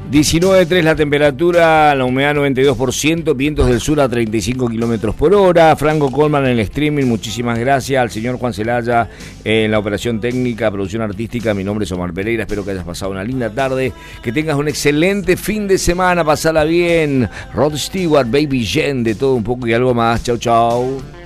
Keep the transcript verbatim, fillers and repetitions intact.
diecinueve coma tres la temperatura, la humedad noventa y dos por ciento, vientos del sur a treinta y cinco kilómetros por hora. Franco Colman en el streaming, muchísimas gracias. Al señor Juan Celaya en la operación técnica, producción artística. Mi nombre es Omar Pereira, espero que hayas pasado una linda tarde, que tengas un excelente fin de semana, pasala bien. Rod Stewart, Baby Jen, de todo un poco y algo más. Chau, chau.